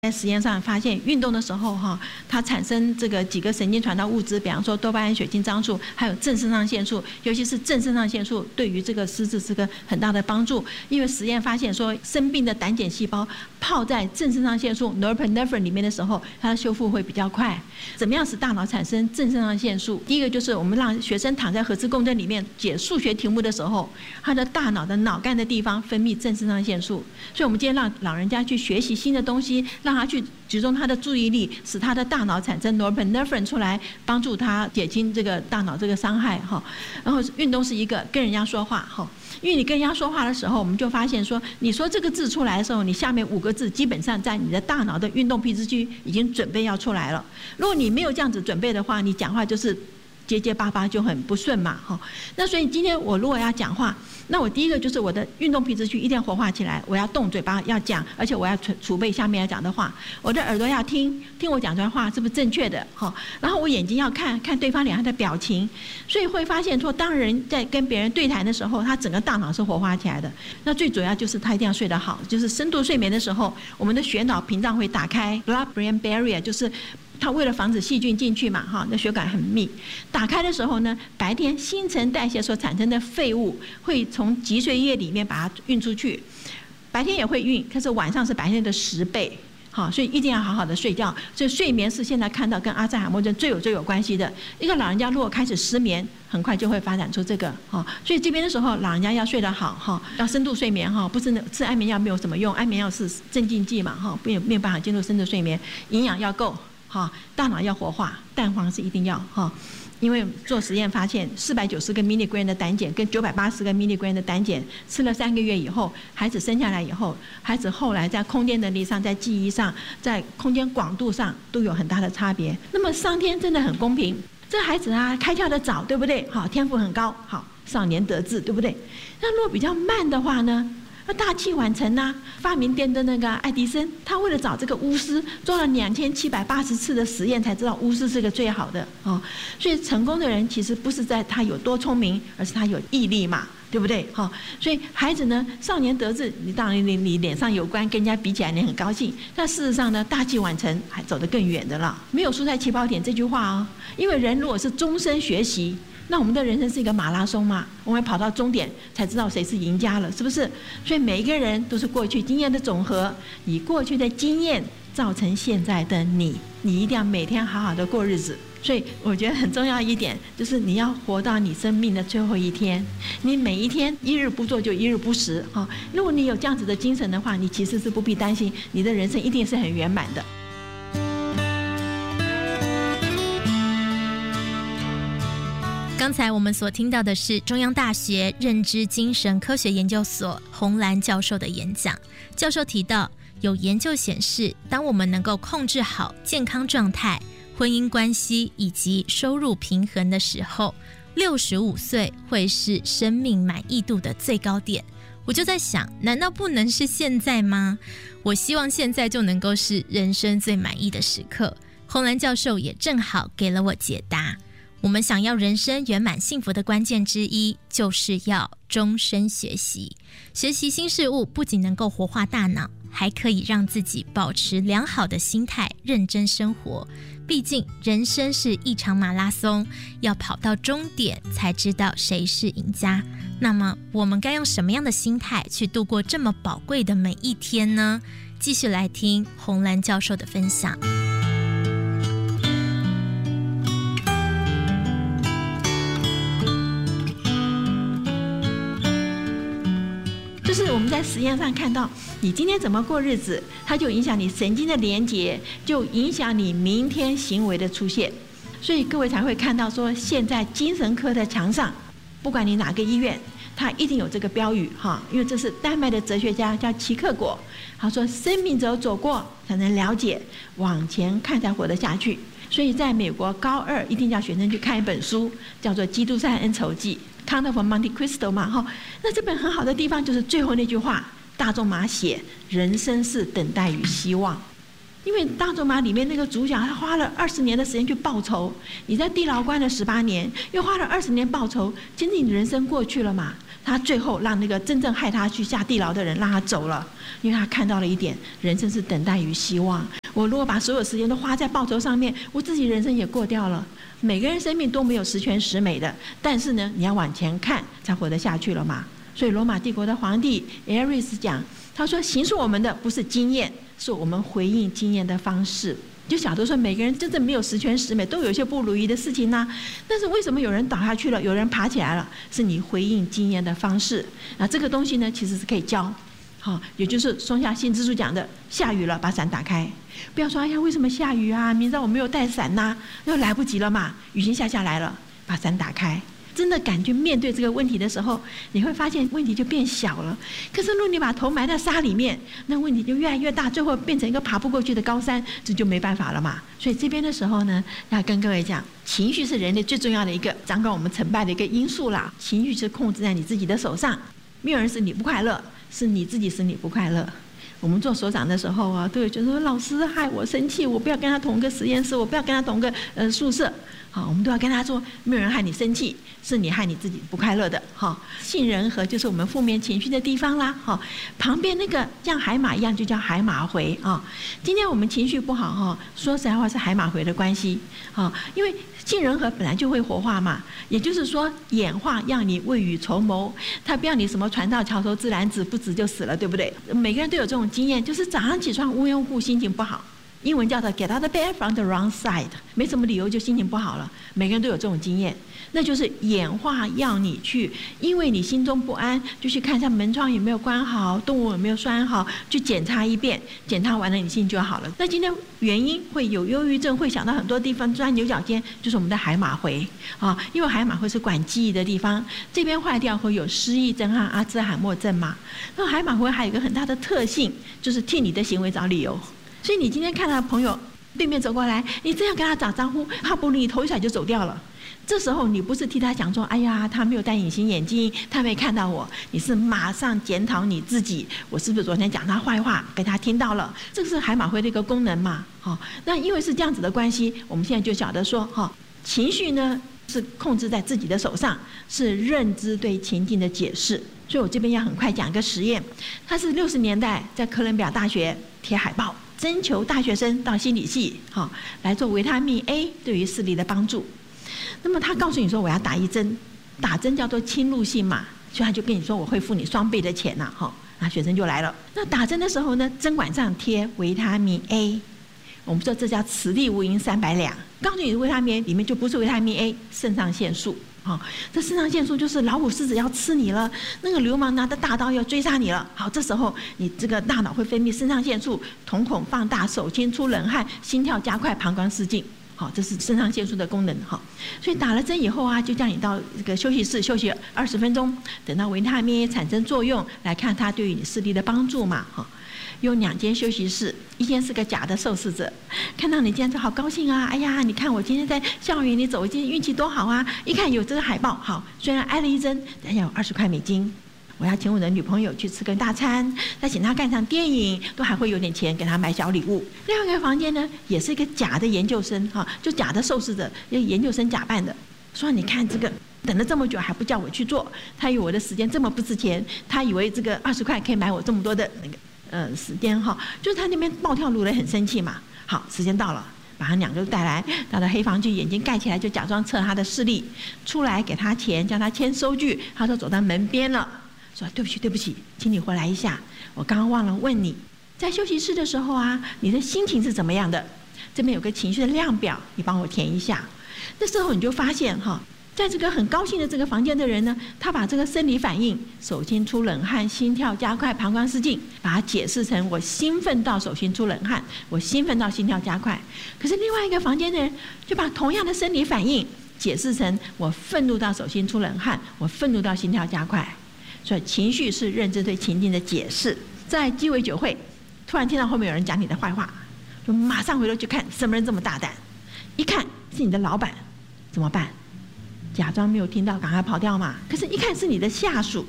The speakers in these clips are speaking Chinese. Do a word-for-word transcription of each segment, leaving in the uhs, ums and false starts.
在实验上发现，运动的时候哈，它产生这个几个神经传导物质，比方说多巴胺、血清张素，还有正肾上腺素，尤其是正肾上腺素对于这个失智是个很大的帮助。因为实验发现说，生病的胆碱细胞泡在正肾上腺素 norepinephrine 里面的时候，它的修复会比较快。怎么样使大脑产生正肾上腺素？第一个就是我们让学生躺在核磁共振里面解数学题目的时候，他的大脑的脑干的地方分泌正肾上腺素。所以我们今天让老人家去学习新的东西，让他去集中他的注意力，使他的大脑产生 norepinephrine 出来，帮助他减轻这个大脑这个伤害哈。然后运动是一个，跟人家说话哈，因为你跟人家说话的时候，我们就发现说，你说这个字出来的时候，你下面五个字基本上在你的大脑的运动皮质区已经准备要出来了。如果你没有这样子准备的话，你讲话就是结结巴巴，就很不顺嘛哈。那所以今天我如果要讲话，那我第一个就是我的运动皮质区一定要活化起来，我要动嘴巴要讲，而且我要储储备下面要讲的话，我的耳朵要听听我讲出来话是不是正确的哈，然后我眼睛要看看对方脸上的表情，所以会发现说，当人在跟别人对谈的时候，他整个大脑是活化起来的。那最主要就是他一定要睡得好，就是深度睡眠的时候，我们的血脑屏障会打开 blood-brain barrier， 就是它为了防止细菌进去嘛，哈，那血管很密。打开的时候呢，白天新陈代谢所产生的废物会从脊髓液里面把它运出去，白天也会运，可是晚上是白天的十倍。好，所以一定要好好的睡觉。所以睡眠是现在看到跟阿兹海默症最有最有关系的。一个老人家如果开始失眠，很快就会发展出这个。哈，所以这边的时候，老人家要睡得好，哈，要深度睡眠，哈，不是吃安眠药没有什么用，安眠药是镇静剂嘛，哈，没有没有办法进入深度睡眠，营养要够。哈，大脑要活化，蛋黄是一定要哈，因为做实验发现，四百九十个 milligram 的胆碱跟九百八十个 milligram 的胆碱吃了三个月以后，孩子生下来以后，孩子后来在空间能力上、在记忆上、在空间广度上都有很大的差别。那么上天真的很公平，这孩子啊开窍的早，对不对？好，天赋很高，好，少年得志，对不对？那如果比较慢的话呢？那大器晚成啊！发明电灯那个爱迪生，他为了找这个钨丝，做了两千七百八十次的实验，才知道钨丝是个最好的哦。所以成功的人其实不是在他有多聪明，而是他有毅力嘛，对不对？哈、哦，所以孩子呢，少年得志，你当然你你脸上有光，跟人家比起来你很高兴，但事实上呢，大器晚成还走得更远的了。没有输在起跑点这句话哦，因为人如果是终身学习。那我们的人生是一个马拉松嘛，我们跑到终点才知道谁是赢家了，是不是？所以每一个人都是过去经验的总和，以过去的经验造成现在的你，你一定要每天好好的过日子。所以我觉得很重要一点就是你要活到你生命的最后一天，你每一天一日不做就一日不食啊！如果你有这样子的精神的话，你其实是不必担心，你的人生一定是很圆满的。 刚才我们所听到的是中央大学认知精神科学研究所洪兰教授的演讲。教授提到，有研究显示，当我们能够控制好健康状态、婚姻关系以及收入平衡的时候，六十五岁会是生命满意度的最高点。我就在想，难道不能是现在吗？我希望现在就能够是人生最满意的时刻。洪兰教授也正好给了我解答。我们想要人生圆满幸福的关键之一，就是要终身学习。学习新事物不仅能够活化大脑，还可以让自己保持良好的心态，认真生活。毕竟人生是一场马拉松，要跑到终点才知道谁是赢家。那么我们该用什么样的心态去度过这么宝贵的每一天呢？继续来听洪兰教授的分享。 就是我们在实验上看到，你今天怎么过日子，它就影响你神经的连结，就影响你明天行为的出现。所以各位才会看到说，现在精神科的墙上，不管你哪个医院，它一定有这个标语哈，因为这是丹麦的哲学家叫齐克果，他说生命只有走过才能了解，往前看才活得下去。所以在美国高二一定要学生去看一本书，叫做《基督山恩仇记》Count of Monte Cristo 嘛，哈，那这本很好的地方就是最后那句话，大仲马写：人生是等待与希望。 因为大仲马里面那个主角，他花了二十年的时间去报仇，你在地牢关了十八年，又花了二十年报仇，今天你人生过去了嘛？他最后让那个真正害他去下地牢的人让他走了，因为他看到了一点，人生是等待与希望。我如果把所有时间都花在报仇上面，我自己人生也过掉了。每个人生命都没有十全十美的，但是呢，你要往前看才活得下去了嘛。所以罗马帝国的皇帝 Aries 讲，他说形塑我们的不是经验，是我们回应经验的方式。就晓得说每个人真正没有十全十美，都有一些不如意的事情呢、啊。但是为什么有人倒下去了，有人爬起来了？是你回应经验的方式。那这个东西呢，其实是可以教。好，也就是松下幸之助讲的，下雨了把伞打开，不要说哎呀为什么下雨啊？明知道我没有带伞呐、啊，又来不及了嘛，雨已经下下来了，把伞打开。真的敢去面对这个问题的时候，你会发现问题就变小了。可是如果你把头埋在沙里面，那问题就越来越大，最后变成一个爬不过去的高山，这就没办法了嘛。所以这边的时候呢，要跟各位讲，情绪是人类最重要的一个掌管我们成败的一个因素啦。情绪是控制在你自己的手上，没有人使你不快乐，是你自己使你不快乐。我们做所长的时候啊，都会觉得说老师害我生气，我不要跟他同一个实验室，我不要跟他同一个呃宿舍。好，我们都要跟他说，没有人害你生气，是你害你自己不快乐的。哈，杏仁核就是我们负面情绪的地方啦。哈，旁边那个像海马一样，就叫海马回啊。今天我们情绪不好哈，说实在话是海马回的关系啊，因为杏仁核本来就会活化嘛，也就是说演化让你未雨绸缪，它不要你什么船到桥头自然直，不直就死了，对不对？每个人都有这种经验，就是早上起床无缘无故心情不好。英文叫做 get out of bed from the wrong side， 没什么理由就心情不好了。每个人都有这种经验，那就是演化要你去，因为你心中不安，就去看一下门窗有没有关好，动物有没有拴好，去检查一遍，检查完了你心情就好了。那今天原因会有忧郁症，会想到很多地方，钻牛角尖，就是我们的海马回啊，因为海马回是管记忆的地方，这边坏掉会有失忆症和阿兹海默症嘛。那海马回还有一个很大的特性，就是替你的行为找理由。所以你今天看到朋友对面走过来，你这样跟他打招呼，他不理你，头一甩就走掉了。这时候你不是替他讲说，哎呀，他没有戴隐形眼镜，他没看到我，你是马上检讨你自己，我是不是昨天讲他坏话被他听到了？这个是海马回的一个功能嘛。好，那因为是这样子的关系，我们现在就晓得说，哈，情绪呢是控制在自己的手上，是认知对情境的解释。所以我这边要很快讲一个实验，它是六十年代在哥伦比亚大学贴海报，征求大学生到心理系哈、哦、来做维他命 A 对于视力的帮助。那么他告诉你说我要打一针，打针叫做侵入性嘛，所以他就跟你说我会付你双倍的钱呐、啊、哈、哦，那学生就来了。那打针的时候呢，针管上贴维他命 A， 我们说这叫此地无银三百两。告诉你维他命 A 里面就不是维他命 A， 肾上腺素。好、哦，这肾上腺素就是老虎狮子要吃你了，那个流氓拿着大刀要追杀你了。好，这时候你这个大脑会分泌肾上腺素，瞳孔放大，手心出冷汗，心跳加快，膀胱失禁。好，这是肾上腺素的功能。好，所以打了针以后啊，就叫你到这个休息室休息二十分钟，等到维他命 A 产生作用，来看它对于你视力的帮助嘛。哈。有两间休息室，一间是个假的受试者，看到你今天好高兴啊！哎呀，你看我今天在校园里走，今天运气多好啊！一看有这个海报，好，虽然挨了一针，但要有二十块美金。我要请我的女朋友去吃个大餐，再请她看场电影，都还会有点钱给她买小礼物。另外一个房间呢，也是一个假的研究生哈，就假的受试者，研究生假扮的，说你看这个。等了这么久还不叫我去做，他以为我的时间这么不值钱，他以为这个二十块可以买我这么多的那个呃时间哈，就是他那边暴跳如雷，很生气嘛。好，时间到了，把他两个带来，到了黑房去，眼睛盖起来，就假装测他的视力，出来给他钱，叫他签收据。他说走到门边了，说对不起对不起，请你回来一下，我刚刚忘了问你，在休息室的时候啊，你的心情是怎么样的？这边有个情绪的量表，你帮我填一下。那时候你就发现哈。在这个很高兴的这个房间的人呢，他把这个生理反应，手心出冷汗，心跳加快，膀胱失禁，把它解释成我兴奋到手心出冷汗，我兴奋到心跳加快。可是另外一个房间的人就把同样的生理反应解释成我愤怒到手心出冷汗，我愤怒到心跳加快。所以情绪是认知对情境的解释。在鸡尾酒会，突然听到后面有人讲你的坏话，就马上回头去看什么人这么大胆，一看是你的老板，怎么办？假装没有听到，赶快跑掉嘛。可是，一看是你的下属，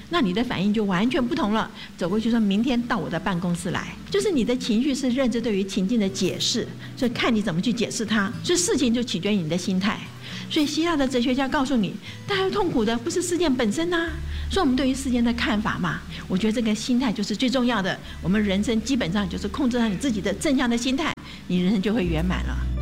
那你的反应就完全不同了。走过去说明天到我的办公室来，就是你的情绪是认知对于情境的解释，所以看你怎么去解释它，所以事情就取决于你的心态。所以希腊的哲学家告诉你，带来痛苦的不是事件本身啊，所以我们对于事件的看法嘛，我觉得这个心态就是最重要的。我们人生基本上就是控制好你自己的正向的心态，你人生就会圆满了。